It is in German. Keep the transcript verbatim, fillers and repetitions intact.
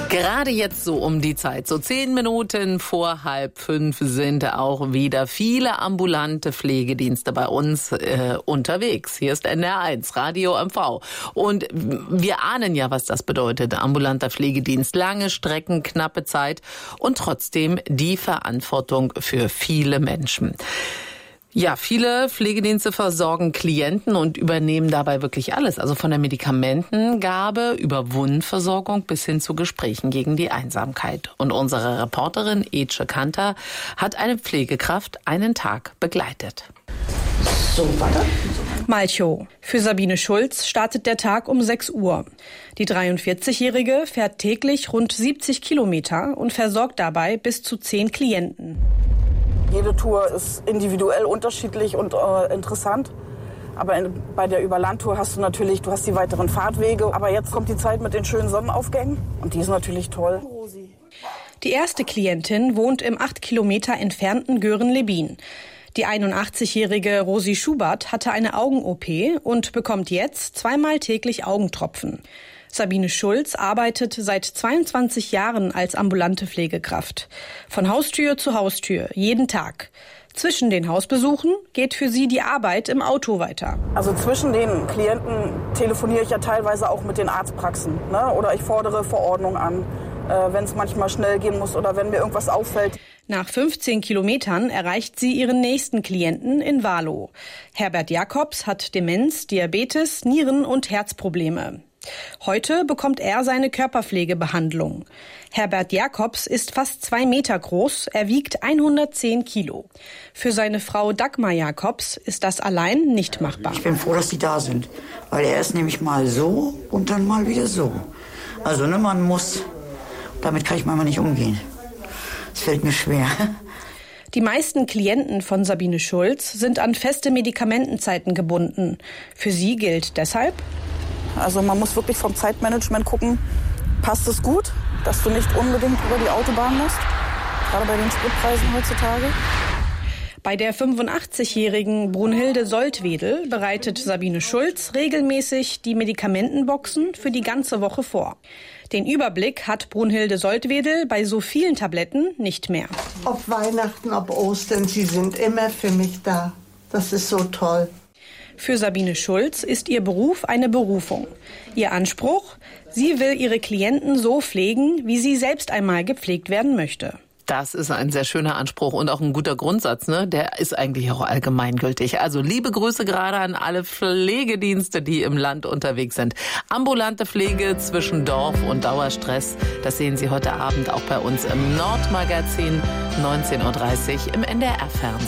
Gerade jetzt so um die Zeit, so zehn Minuten vor halb fünf, sind auch wieder viele ambulante Pflegedienste bei uns äh, unterwegs. Hier ist N D R eins, Radio M V. Und wir ahnen ja, was das bedeutet. Ambulanter Pflegedienst, lange Strecken, knappe Zeit und trotzdem die Verantwortung für viele Menschen. Ja, viele Pflegedienste versorgen Klienten und übernehmen dabei wirklich alles. Also von der Medikamentengabe über Wundversorgung bis hin zu Gesprächen gegen die Einsamkeit. Und unsere Reporterin Ece Kanter hat eine Pflegekraft einen Tag begleitet. So, weiter. Malchow. Für Sabine Schulz startet der Tag um sechs Uhr. Die dreiundvierzigjährige fährt täglich rund siebzig Kilometer und versorgt dabei bis zu zehn Klienten. Jede Tour ist individuell unterschiedlich und äh, interessant. Aber in, bei der Überlandtour hast du natürlich, du hast die weiteren Fahrtwege. Aber jetzt kommt die Zeit mit den schönen Sonnenaufgängen und die ist natürlich toll. Die erste Klientin wohnt im acht Kilometer entfernten Göhren-Lebin. Die einundachtsigjährige Rosi Schubert hatte eine Augen-O P und bekommt jetzt zweimal täglich Augentropfen. Sabine Schulz arbeitet seit zweiundzwanzig Jahren als ambulante Pflegekraft. Von Haustür zu Haustür, jeden Tag. Zwischen den Hausbesuchen geht für sie die Arbeit im Auto weiter. Also zwischen den Klienten telefoniere ich ja teilweise auch mit den Arztpraxen, ne? Oder ich fordere Verordnung an, äh, wenn es manchmal schnell gehen muss oder wenn mir irgendwas auffällt. Nach fünfzehn Kilometern erreicht sie ihren nächsten Klienten in Wahlow. Herbert Jakobs hat Demenz, Diabetes, Nieren- und Herzprobleme. Heute bekommt er seine Körperpflegebehandlung. Herbert Jakobs ist fast zwei Meter groß, er wiegt hundertzehn Kilo. Für seine Frau Dagmar Jakobs ist das allein nicht machbar. Ich bin froh, dass die da sind, weil er ist nämlich mal so und dann mal wieder so. Also ne, man muss, damit kann ich manchmal nicht umgehen. Es fällt mir schwer. Die meisten Klienten von Sabine Schulz sind an feste Medikamentenzeiten gebunden. Für sie gilt deshalb: Also man muss wirklich vom Zeitmanagement gucken, passt es gut, dass du nicht unbedingt über die Autobahn musst, gerade bei den Spritpreisen heutzutage. Bei der fünfundachtzigjährigen Brunhilde Soltwedel bereitet Sabine Schulz regelmäßig die Medikamentenboxen für die ganze Woche vor. Den Überblick hat Brunhilde Soltwedel bei so vielen Tabletten nicht mehr. Ob Weihnachten, ob Ostern, sie sind immer für mich da. Das ist so toll. Für Sabine Schulz ist ihr Beruf eine Berufung. Ihr Anspruch: sie will ihre Klienten so pflegen, wie sie selbst einmal gepflegt werden möchte. Das ist ein sehr schöner Anspruch und auch ein guter Grundsatz, ne? Der ist eigentlich auch allgemeingültig. Also liebe Grüße gerade an alle Pflegedienste, die im Land unterwegs sind. Ambulante Pflege zwischen Dorf und Dauerstress, das sehen Sie heute Abend auch bei uns im Nordmagazin, neunzehn Uhr dreißig im N D R-Fernsehen.